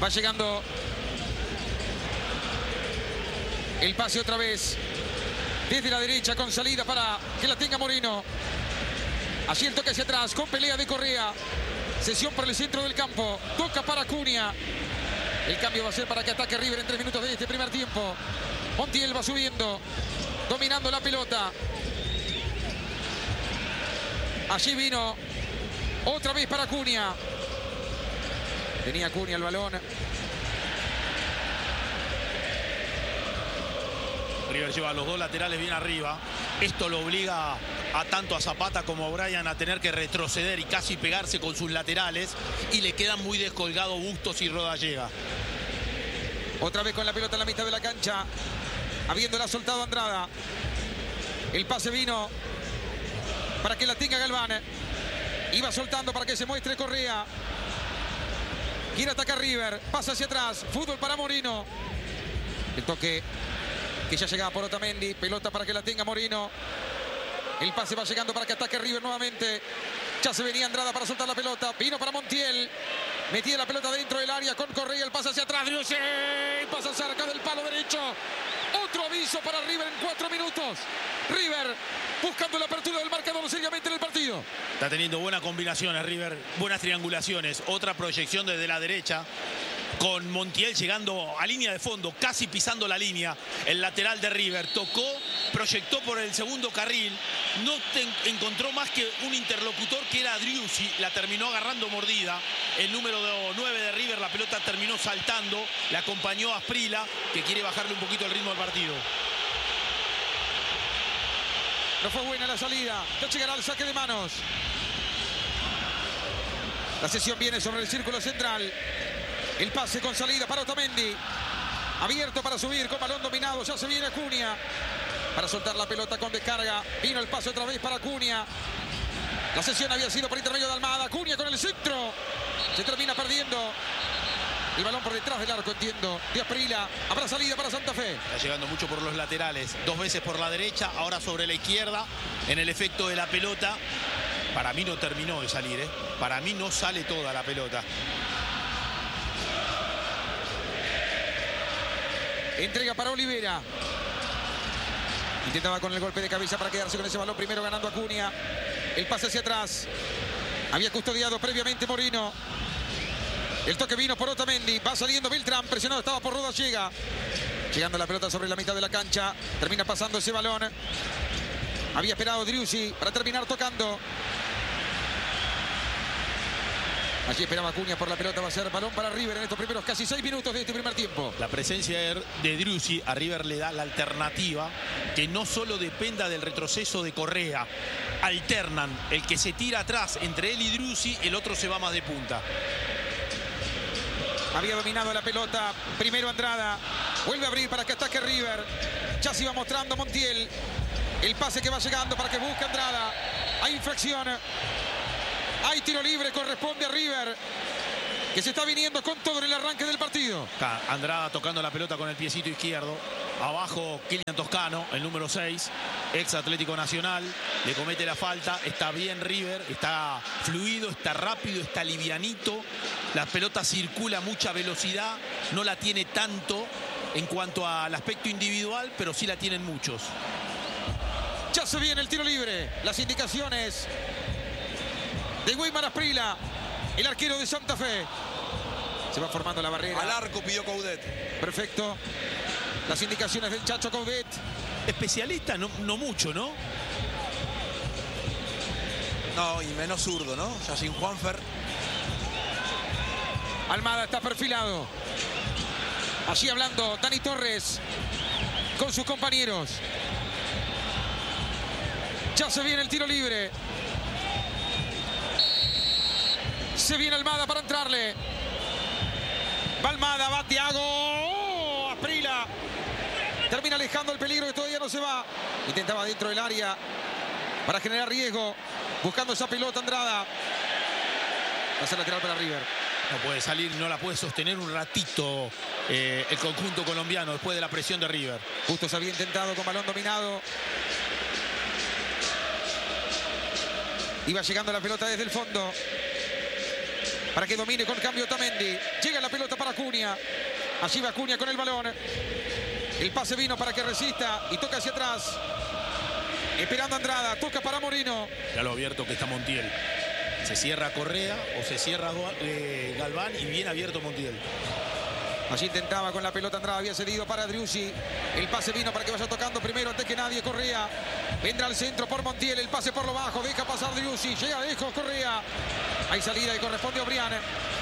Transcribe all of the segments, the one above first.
Va llegando el pase otra vez desde la derecha con salida para que la tenga Moreno. Allí el toque hacia atrás con pelea de Correa. Sesión por el centro del campo. Toca para Acuña. El cambio va a ser para que ataque River en 3 minutos de este primer tiempo. Montiel va subiendo, dominando la pelota. Allí vino otra vez para Acuña. Tenía Acuña el balón. River lleva a los dos laterales bien arriba. Esto lo obliga a tanto a Zapata como a Bryan a tener que retroceder y casi pegarse con sus laterales. Y le quedan muy descolgados Bustos y Rodallega. Otra vez con la pelota en la mitad de la cancha. Habiéndola soltado Andrada. El pase vino para que la tenga Galván. Iba soltando para que se muestre Correa. Quiere atacar River. Pasa hacia atrás. Fútbol para Moreno. El toque que ya llegaba por Otamendi. Pelota para que la tenga Moreno. El pase va llegando para que ataque River nuevamente. Ya se venía Andrada para soltar la pelota. Vino para Montiel. Metía la pelota dentro del área con Correa. El pase hacia atrás. Driussi. Pasa cerca del palo derecho. Otro aviso para River en 4 minutos. River buscando la apertura del marcador seriamente en el partido. Está teniendo buenas combinaciones River. Buenas triangulaciones. Otra proyección desde la derecha. Con Montiel llegando a línea de fondo, casi pisando la línea, el lateral de River. Tocó, proyectó por el segundo carril. No encontró más que un interlocutor que era Driussi. La terminó agarrando mordida. El número 9 de River, la pelota terminó saltando. La acompañó a Asprilla, que quiere bajarle un poquito el ritmo al partido. No fue buena la salida. Ya llegará el saque de manos. La sesión viene sobre el círculo central. El pase con salida para Otamendi. Abierto para subir con balón dominado. Ya se viene Acuña. Para soltar la pelota con descarga. Vino el pase otra vez para Acuña. La sesión había sido por intermedio de Almada. Acuña con el centro. Se termina perdiendo. El balón por detrás del arco, entiendo. De Asprilla. Habrá salida para Santa Fe. Está llegando mucho por los laterales. 2 veces por la derecha, ahora sobre la izquierda. En el efecto de la pelota. Para mí no terminó de salir, ¿eh? Para mí no sale toda la pelota. Entrega para Olivera. Intentaba con el golpe de cabeza para quedarse con ese balón. Primero ganando Acuña. El pase hacia atrás. Había custodiado previamente Moreno. El toque vino por Otamendi. Va saliendo Beltrán. Presionado estaba por Rodallega. Llegando la pelota sobre la mitad de la cancha. Termina pasando ese balón. Había esperado Driussi para terminar tocando. Allí esperaba Acuña por la pelota. Va a ser balón para River en estos primeros casi 6 minutos de este primer tiempo. La presencia de Driussi a River le da la alternativa que no solo dependa del retroceso de Correa. Alternan. El que se tira atrás entre él y Driussi, el otro se va más de punta. Había dominado la pelota. Primero Andrada. Vuelve a abrir para que ataque River. Ya se iba mostrando Montiel. El pase que va llegando para que busque Andrada. Hay infracción. Hay tiro libre, corresponde a River, que se está viniendo con todo en el arranque del partido. Andrada tocando la pelota con el piecito izquierdo. Abajo Kylian Toscano, el número 6, ex Atlético Nacional. Le comete la falta. Está bien River, está fluido, está rápido, está livianito. La pelota circula a mucha velocidad. No la tiene tanto en cuanto al aspecto individual, pero sí la tienen muchos. Ya se viene el tiro libre. Las indicaciones de Weimar Asprilla, el arquero de Santa Fe. Se va formando la barrera. Al arco pidió Coudet. Perfecto. Las indicaciones del Chacho Coudet. Especialista, no mucho, ¿no? No, y menos zurdo, ¿no? Ya sin Juanfer. Almada está perfilado. Allí hablando Dani Torres con sus compañeros. Ya se viene el tiro libre. Se viene Almada para entrarle. Va Almada, va Thiago. ¡Oh! Asprilla termina alejando el peligro que todavía no se va. Intentaba dentro del área para generar riesgo. Buscando esa pelota Andrada. Va a ser lateral para River. No puede salir, no la puede sostener un ratito el conjunto colombiano después de la presión de River. Justo se había intentado con balón dominado. Iba llegando la pelota desde el fondo. para que domine con cambio Otamendi. Llega la pelota para Acuña. Allí va Acuña con el balón. El pase vino para que resista y toca hacia atrás. Esperando Andrada, toca para Moreno. Ya lo abierto que está Montiel. Se cierra Correa o se cierra Galván y bien abierto Montiel. Allí intentaba con la pelota Andrada, había cedido para Driussi. El pase vino para que vaya tocando primero antes que nadie Correa. Vendrá al centro por Montiel, el pase por lo bajo, deja pasar Driussi, llega lejos Correa. Hay salida y corresponde a Obrián.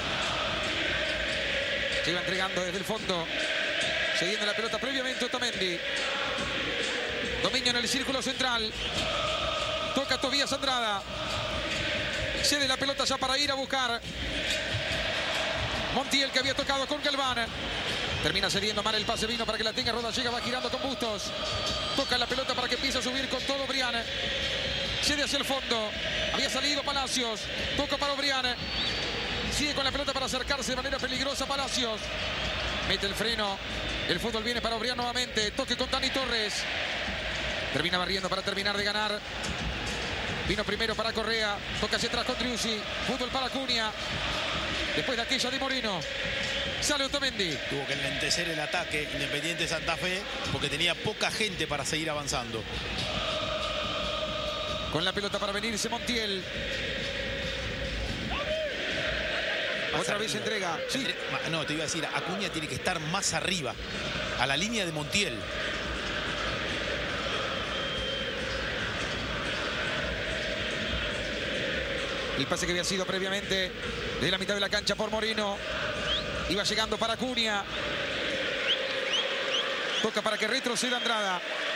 Se iba entregando desde el fondo, cediendo la pelota previamente Otamendi. Dominio en el círculo central. Toca Tobías Andrada. Cede la pelota ya para ir a buscar Montiel, que había tocado con Galván. Termina cediendo mal el pase vino para que la tenga Roda. Llega, va girando con Bustos. Toca la pelota para que empiece a subir con todo Obrián. Cede hacia el fondo. Había salido Palacios. Toca para Obrián. Sigue con la pelota para acercarse de manera peligrosa Palacios. Mete el freno. El fútbol viene para Obrián nuevamente. Toque con Dani Torres. Termina barriendo para terminar de ganar. Vino primero para Correa. Toca hacia atrás con Driussi. Fútbol para Acuña. Después de aquella de Moreno. Sale Otamendi. Tuvo que enlentecer el ataque Independiente Santa Fe porque tenía poca gente para seguir avanzando. Con la pelota para venirse Montiel. Otra vez entrega. Sí. No, te iba a decir, Acuña tiene que estar más arriba, a la línea de Montiel. El pase que había sido previamente desde la mitad de la cancha por Moreno. Iba llegando para Acuña. Toca para que retroceda Andrada.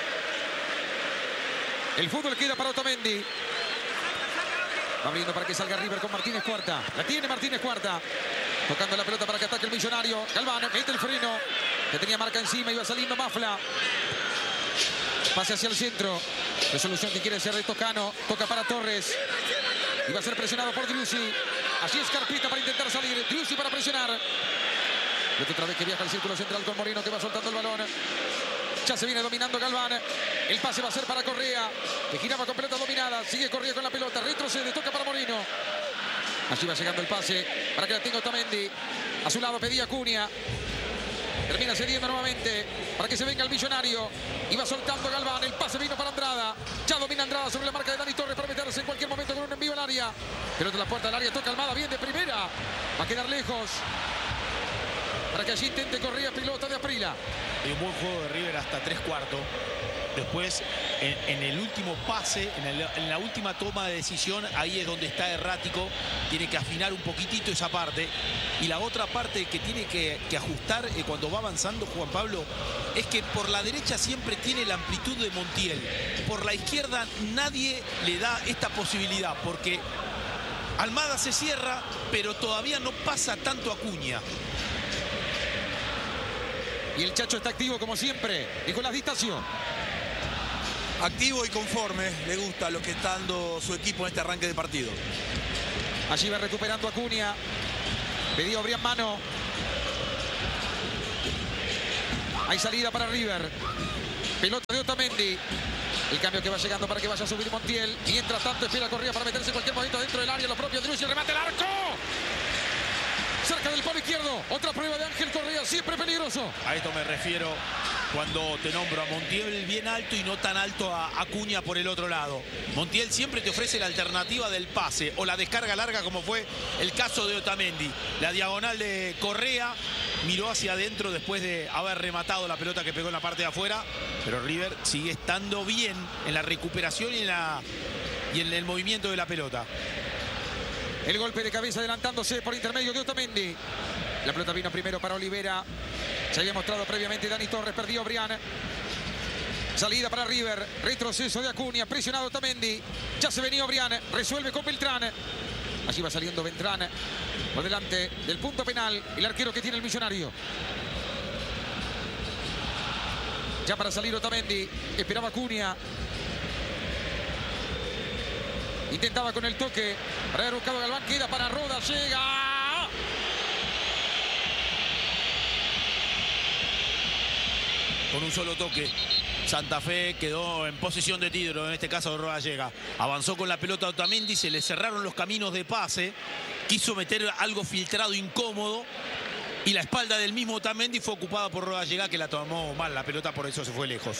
El fútbol queda para Otamendi. Va abriendo para que salga River con Martínez Cuarta. La tiene Martínez Cuarta. Tocando la pelota para que ataque el Millonario. Galván mete el freno. Que tenía marca encima. Iba saliendo Mafla. Pase hacia el centro. Resolución que quiere ser de Tocano. Toca para Torres. Iba a ser presionado por Driussi. Allí es Carpita para intentar salir. Driussi para presionar. Y otra vez que viaja al círculo central con Moreno, que va soltando el balón. Ya se viene dominando Galván. El pase va a ser para Correa, que giraba con pelota dominada. Sigue Correa con la pelota. Retrocede. Toca para Moreno. Allí va llegando el pase para que la tenga Otamendi. A su lado pedía Acuña. Termina cediendo nuevamente para que se venga el Millonario. Iba soltando Galván. El pase vino para Andrada. Ya domina Andrada sobre la marca de Dani Torres para meterse en cualquier momento con un envío al área. Pero de la puerta del área toca Almada. Bien de primera. Va a quedar lejos. Para que allí intente Correa, pilota de Aprila. Hay un buen juego de River hasta 3/4. Después, en el último pase, en la última toma de decisión, ahí es donde está errático. Tiene que afinar un poquitito esa parte. Y la otra parte que tiene que ajustar cuando va avanzando Juan Pablo es que por la derecha siempre tiene la amplitud de Montiel. Por la izquierda nadie le da esta posibilidad porque Almada se cierra, pero todavía no pasa tanto Acuña. Y el Chacho está activo como siempre. Nicolás Di Stasio. Activo y conforme. Le gusta lo que está dando su equipo en este arranque de partido. Allí va recuperando Acuña. Pedía Obrián mano. Hay salida para River. Pelota de Otamendi. El cambio que va llegando para que vaya a subir Montiel. Mientras tanto espera Correa para meterse en cualquier momento dentro del área. Lo propio Driussi. El remate al arco. Cerca del palo izquierdo. Otra prueba de Ángel Correa. Siempre peligroso. A esto me refiero cuando te nombro a Montiel bien alto y no tan alto a Acuña por el otro lado. Montiel siempre te ofrece la alternativa del pase o la descarga larga como fue el caso de Otamendi. La diagonal de Correa miró hacia adentro después de haber rematado la pelota que pegó en la parte de afuera. Pero River sigue estando bien en la recuperación y en el movimiento de la pelota. El golpe de cabeza adelantándose por intermedio de Otamendi. La pelota vino primero para Olivera. Se había mostrado previamente Dani Torres. Perdió Obrián. Salida para River. Retroceso de Acuña. Presionado Otamendi. Ya se venía Obrián. Resuelve con Beltrán. Allí va saliendo Beltrán. Por delante del punto penal. El arquero que tiene el Millonario. Ya para salir Otamendi. Esperaba Acuña. Intentaba con el toque para haber buscado Galván. Queda para Roda. Llega. Con un solo toque, Santa Fe quedó en posición de tiro. En este caso Roda llega. Avanzó con la pelota Otamendi. Se le cerraron los caminos de pase. quiso meter algo filtrado incómodo y la espalda del mismo Otamendi fue ocupada por Rodallega, que la tomó mal la pelota, por eso se fue lejos.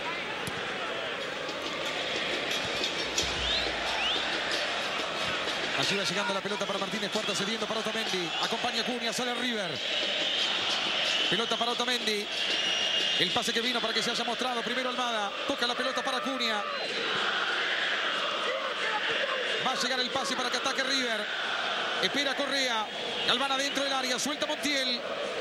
Allí va llegando la pelota para Martínez Cuarta, cediendo para Otamendi. Acompaña Cunha, sale River. Pelota para Otamendi. El pase que vino para que se haya mostrado. Primero Almada. Toca la pelota para Cunha. Va a llegar el pase para que ataque River. Espera Correa. Galván adentro del área. Suelta Montiel.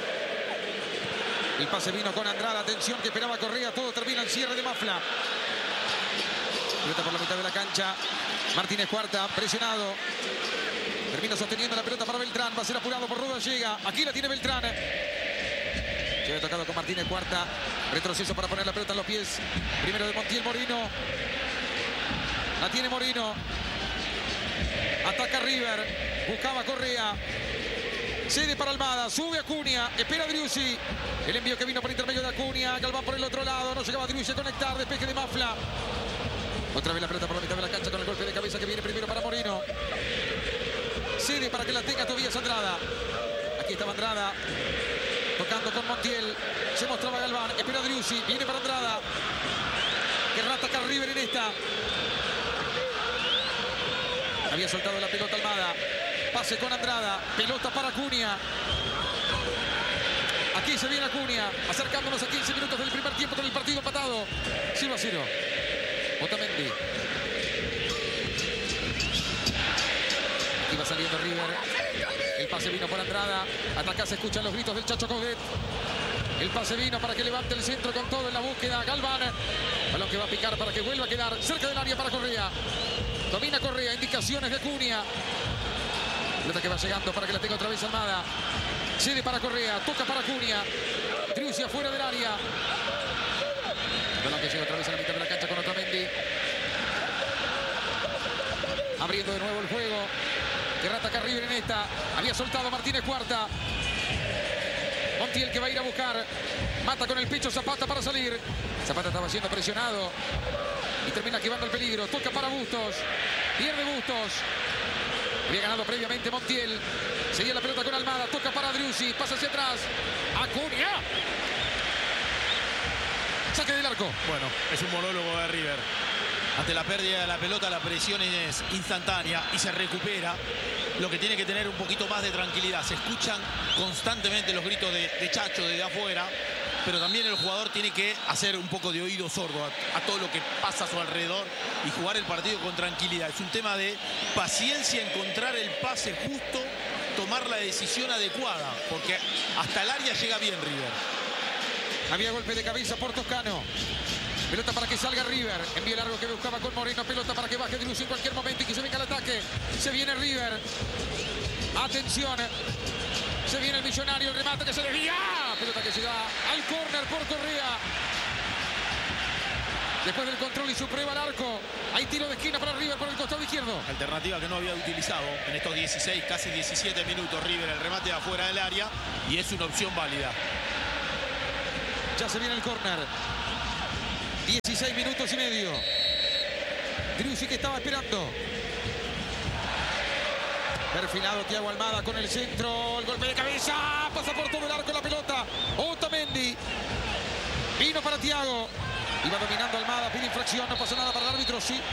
El pase vino con Andrada. Atención que esperaba Correa. Todo termina en cierre de Mafla. Pelota por la mitad de la cancha. Martínez Cuarta, presionado. Termina sosteniendo la pelota para Beltrán. Va a ser apurado por Rodallega. Aquí la tiene Beltrán. Se había tocado con Martínez Cuarta. Retroceso para poner la pelota en los pies. Primero de Montiel, Morino. La tiene Morino. Ataca River. Buscaba Correa. Cede para Almada. Sube a Cunha. Espera Driussi. El envío que vino por intermedio de Cunha. Galván por el otro lado. No llegaba Driussi a conectar. Despeje de Mafla. Otra vez la pelota por la mitad de la cancha con el golpe de cabeza que viene primero para Morino. Cede para que la tenga Tobías Andrada. Aquí estaba Andrada. Tocando con Montiel. Se mostraba Galván. Espera Driussi. Viene para Andrada. Querrá atacar River en esta. Había soltado la pelota Almada. Pase con Andrada. Pelota para Cunha. Aquí se viene Cunha. Acercándonos a 15 minutos del primer tiempo con el partido empatado. 0-0. Otamendi. Aquí va saliendo River. El pase vino por Andrada. Acá se escuchan los gritos del Chacho Coudet. El pase vino para que levante el centro con todo en la búsqueda. Galván. Balón que va a picar para que vuelva a quedar cerca del área para Correa. Domina Correa. Indicaciones de Cunha. Pelota que va llegando para que la tenga otra vez Almada. Cede para Correa. Toca para Cunha. Driussi afuera del área. Balón que llega otra vez a la mitad de la cancha con Otamendi. Abriendo de nuevo el juego. Querrá atacar River en esta. Había soltado Martínez Cuarta. Montiel que va a ir a buscar. Mata con el pecho Zapata para salir. Zapata estaba siendo presionado. Y termina esquivando el peligro. Toca para Bustos. Pierde Bustos. Había ganado previamente Montiel. Seguía la pelota con Almada. Toca para Driussi. Pasa hacia atrás. Cunha. Saque del arco. Bueno, es un monólogo de River. Ante la pérdida de la pelota, la presión es instantánea y se recupera. Lo que tiene que tener un poquito más de tranquilidad. Se escuchan constantemente los gritos de Chacho desde afuera, pero también el jugador tiene que hacer un poco de oído sordo a todo lo que pasa a su alrededor y jugar el partido con tranquilidad. Es un tema de paciencia, encontrar el pase justo, tomar la decisión adecuada, porque hasta el área llega bien River. Había golpe de cabeza por Toscano. Pelota para que salga River. Envío largo que buscaba con Moreno. Pelota para que baje Driussi en cualquier momento y que se venga el ataque. Se viene River. Atención. Se viene el millonario. El remate que se desvía. Pelota que se da al córner por Correa. Después del control y su prueba al arco. Hay tiro de esquina para River por el costado izquierdo. Alternativa que no había utilizado en estos 16, casi 17 minutos River. El remate de afuera del área y es una opción válida. Ya se viene el córner. 16 minutos y medio. Driussi que estaba esperando. Perfilado Thiago Almada con el centro. El golpe de cabeza. Pasa por todo el arco la pelota. Otamendi. Vino para Thiago. Iba dominando Almada. Pide infracción. No pasa nada para el árbitro. Sí.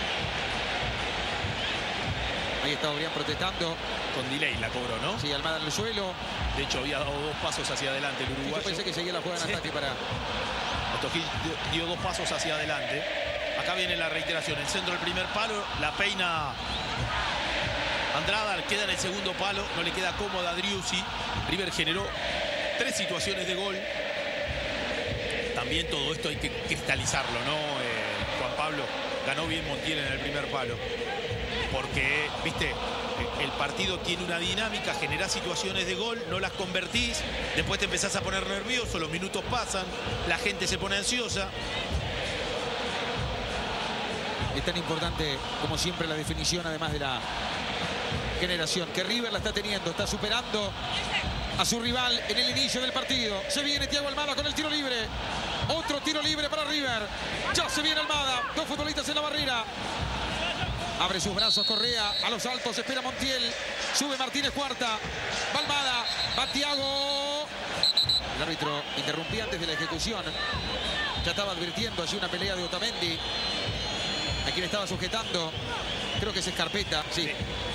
Ahí está Obrián protestando. Con delay la cobró, ¿no? Sí, Almada en el suelo. De hecho, había dado 2 pasos hacia adelante el uruguayo. Yo pensé que seguía la jugada en ataque para... Ostojic dio 2 pasos hacia adelante. Acá viene la reiteración. El centro del primer palo. La peina Andrada. Queda en el segundo palo. No le queda cómoda a Driussi. River generó 3 situaciones de gol. También todo esto hay que cristalizarlo, ¿no? Juan Pablo ganó bien Montiel en el primer palo. Porque, viste, el partido tiene una dinámica, generás situaciones de gol, no las convertís, después te empezás a poner nervioso, los minutos pasan, la gente se pone ansiosa. Es tan importante como siempre la definición, además de la generación, que River la está teniendo, está superando a su rival en el inicio del partido. Se viene Thiago Almada con el tiro libre. Otro tiro libre para River. Ya se viene Almada. 2 futbolistas en la barrera. Abre sus brazos Correa. A los altos espera Montiel. Sube Martínez cuarta. Va Almada. Va Thiago. El árbitro interrumpía antes de la ejecución. Ya estaba advirtiendo allí una pelea de Otamendi. A quien estaba sujetando. Creo que es Escarpeta. Sí.